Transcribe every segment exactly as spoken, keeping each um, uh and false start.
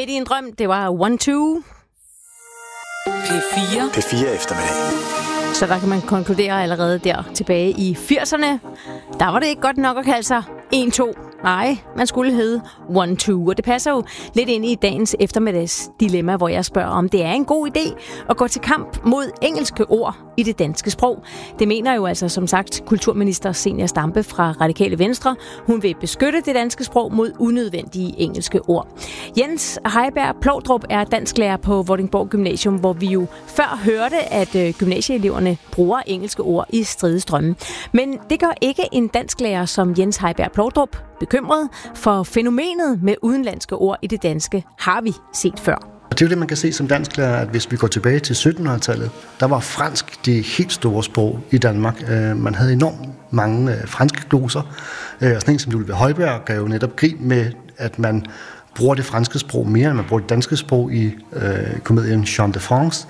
Midt i en drøm, det var one two. P fire. P fire eftermiddag. Så der kan man konkludere allerede der tilbage i firserne. Der var det ikke godt nok at kalde sig en to. Nej, man skulle hedde one two. Og det passer jo lidt ind i dagens eftermiddags dilemma, hvor jeg spørger, om det er en god idé at gå til kamp mod engelske ord i det danske sprog. Det mener jo altså som sagt kulturminister Zenia Stampe fra Radikale Venstre. Hun vil beskytte det danske sprog mod unødvendige engelske ord. Jens Heiberg Plovdrup er dansklærer på Vordingborg Gymnasium, hvor vi jo før hørte, at gymnasieeleverne bruger engelske ord i stridestrømme. Men det gør ikke en dansklærer som Jens Heiberg Plovdrup bekymret, for fænomenet med udenlandske ord i det danske har vi set før. Og det er jo det, man kan se som dansklærer, at hvis vi går tilbage til syttenhundredetallet, der var fransk det helt store sprog i Danmark. Man havde enormt mange franske gloser, og sådan en som Julie Højberg gav jo netop grin med, at man bruger det franske sprog mere, end man bruger det danske sprog i øh, komedien Jean de France.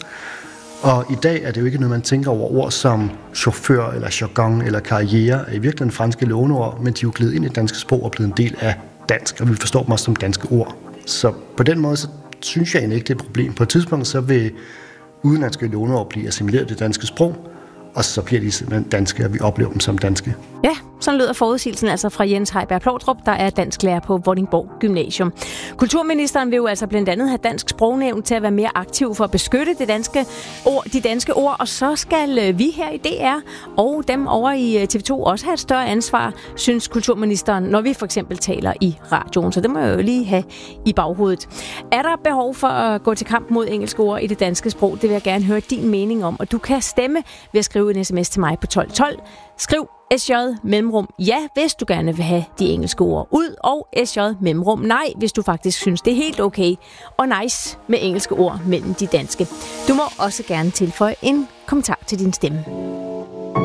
Og i dag er det jo ikke noget, man tænker over ord som chauffør, eller jargon, eller karriere, er i virkeligheden franske låneord, men de er jo glædet ind i det danske sprog og blevet en del af dansk, og vi forstår dem også som danske ord. Så på den måde, så synes jeg egentlig ikke, det er et problem. På et tidspunkt, så vil udenlandske låneord blive assimileret i det danske sprog, og så bliver de simpelthen danske, og vi oplever dem som danske. Ja, sådan lyder forudsigelsen altså fra Jens Heiberg Plovdrup, der er dansklærer på Vordingborg Gymnasium. Kulturministeren vil jo altså blandt andet have Dansk Sprognævn til at være mere aktiv for at beskytte det danske ord, de danske ord, og så skal vi her i D R og dem over i T V to også have et større ansvar, synes kulturministeren, når vi for eksempel taler i radioen. Så det må jeg jo lige have i baghovedet. Er der behov for at gå til kamp mod engelske ord i det danske sprog? Det vil jeg gerne høre din mening om, og du kan stemme ved at skrive en sms til mig på tolv tolv. Skriv S J mellemrum ja, hvis du gerne vil have de engelske ord ud, og S J mellemrum nej, hvis du faktisk synes, det er helt okay og nice med engelske ord mellem de danske. Du må også gerne tilføje en kommentar til din stemme.